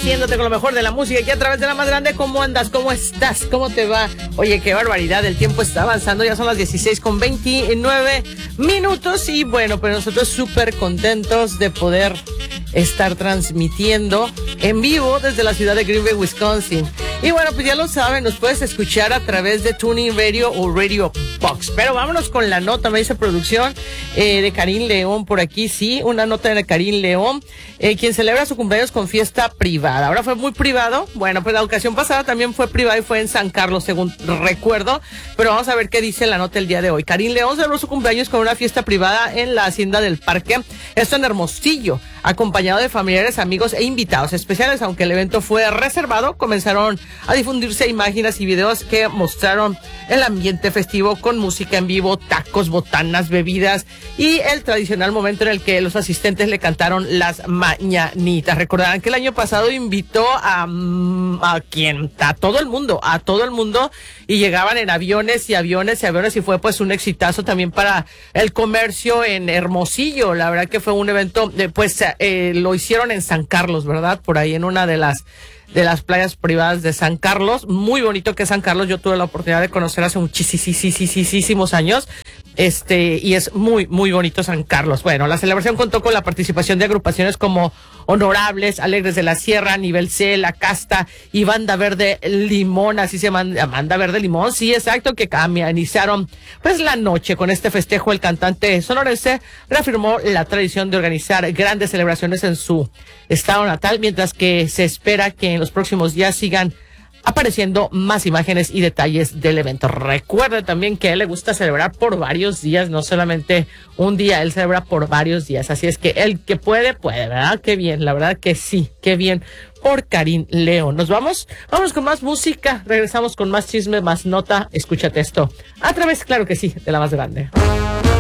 complaciéndote con lo mejor de la música aquí a través de la más grande. ¿Cómo andas? ¿Cómo estás? ¿Cómo te va? Oye, qué barbaridad, el tiempo está avanzando, ya son las 16:29 minutos y bueno, pues nosotros súper contentos de poder estar transmitiendo en vivo desde la ciudad de Green Bay, Wisconsin. Y bueno, pues ya lo saben, nos puedes escuchar a través de TuneIn Radio o Radio Box. Pero vámonos con la nota, me dice producción, de Karim León por aquí. Sí, una nota de Karim León, quien celebra su cumpleaños con fiesta privada. Ahora fue muy privado. Bueno, pues la ocasión pasada también fue privada y fue en San Carlos, según recuerdo. Pero vamos a ver qué dice la nota el día de hoy. Karim León celebró su cumpleaños con una fiesta privada en la Hacienda del Parque. Esto en Hermosillo, acompañado de familiares, amigos e invitados especiales. Aunque el evento fue reservado, comenzaron a difundirse imágenes y videos que mostraron el ambiente festivo con música en vivo, tacos, botanas, bebidas y el tradicional momento en el que los asistentes le cantaron las mañanitas. Recordarán que el año pasado invitó a todo el mundo y llegaban en aviones y fue pues un exitazo también para el comercio en Hermosillo. La verdad que fue un evento, lo hicieron en San Carlos, ¿verdad? Por ahí en una de las playas privadas de San Carlos. Muy bonito que San Carlos, yo tuve la oportunidad de conocer hace muchísimos años. Y es muy, muy bonito San Carlos. Bueno, la celebración contó con la participación de agrupaciones como Honorables, Alegres de la Sierra, Nivel C, La Casta y Banda Verde Limón, así se llama, Banda Verde Limón, sí, exacto, que amenizaron pues la noche con este festejo. El cantante sonorense reafirmó la tradición de organizar grandes celebraciones en su estado natal, mientras que se espera que en los próximos días sigan apareciendo más imágenes y detalles del evento. Recuerda también que a él le gusta celebrar por varios días, no solamente un día, él celebra por varios días, así es que el que puede, ¿verdad? Qué bien, la verdad que sí, qué bien por Karim León. Nos vamos con más música, regresamos con más chisme, más nota, escúchate esto, a través, claro que sí, de la más grande.